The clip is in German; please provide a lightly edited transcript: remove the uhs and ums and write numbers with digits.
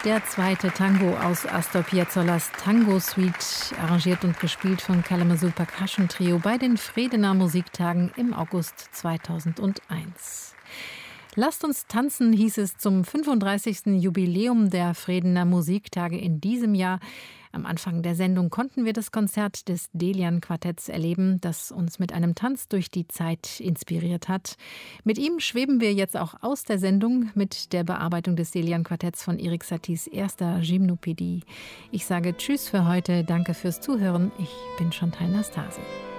Der zweite Tango aus Astor Piazzollas Tango Suite, arrangiert und gespielt von Kalamazoo Percussion Trio bei den Fredener Musiktagen im August 2001. Lasst uns tanzen, hieß es zum 35. Jubiläum der Fredener Musiktage in diesem Jahr. Am Anfang der Sendung konnten wir das Konzert des Delian-Quartetts erleben, das uns mit einem Tanz durch die Zeit inspiriert hat. Mit ihm schweben wir jetzt auch aus der Sendung mit der Bearbeitung des Delian-Quartetts von Erik Satys erster Gymnopädie. Ich sage Tschüss für heute, danke fürs Zuhören. Ich bin Chantal Nastase.